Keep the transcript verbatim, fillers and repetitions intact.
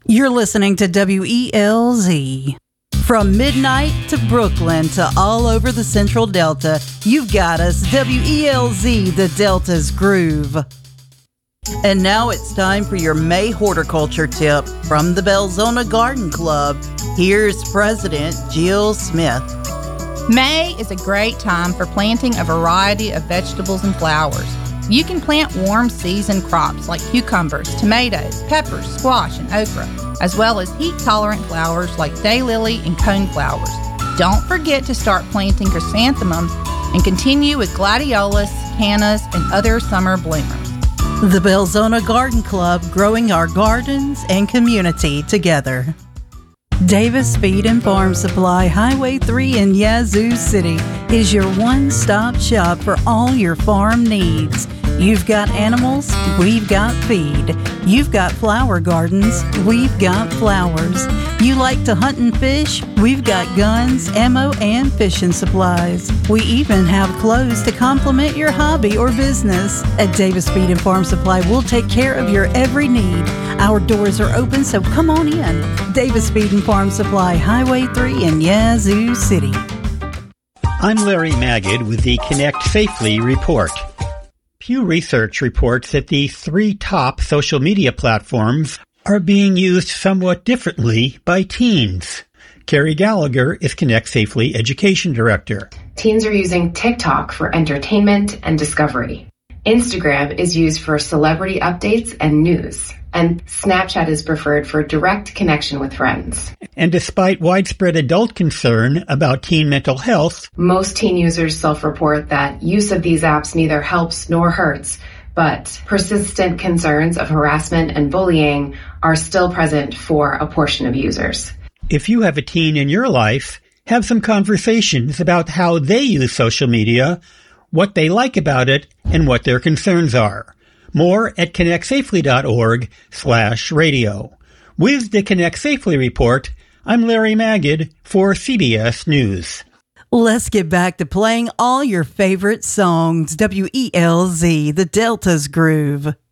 You're listening to W E L Z. From midnight to Brooklyn to all over the Central Delta, you've got us, W E L Z, the Delta's Groove. And now it's time for your May horticulture tip from the Belzona Garden Club. Here's President Jill Smith. May is a great time for planting a variety of vegetables and flowers. You can plant warm season crops like cucumbers, tomatoes, peppers, squash, and okra, as well as heat-tolerant flowers like daylily and coneflowers. Don't forget to start planting chrysanthemums and continue with gladiolus, cannas, and other summer bloomers. The Belzona Garden Club, growing our gardens and community together. Davis Feed and Farm Supply, Highway three in Yazoo City, is your one-stop shop for all your farm needs. You've got animals, we've got feed. You've got flower gardens, we've got flowers. You like to hunt and fish? We've got guns, ammo, and fishing supplies. We even have clothes to complement your hobby or business. At Davis Feed and Farm Supply, we'll take care of your every need. Our doors are open, so come on in. Davis Feed and Farm Supply, Highway three in Yazoo City. I'm Larry Magid with the Connect Safely Report. Pew Research reports that the three top social media platforms are being used somewhat differently by teens. Carrie Gallagher is Connect Safely Education Director. Teens are using TikTok for entertainment and discovery. Instagram is used for celebrity updates and news. And Snapchat is preferred for direct connection with friends. And despite widespread adult concern about teen mental health, most teen users self-report that use of these apps neither helps nor hurts, but persistent concerns of harassment and bullying are still present for a portion of users. If you have a teen in your life, have some conversations about how they use social media, what they like about it, and what their concerns are. More at connectsafely.org slash radio. With the Connect Safely Report, I'm Larry Magid for C B S News. Let's get back to playing all your favorite songs. W E L Z, the Delta's Groove.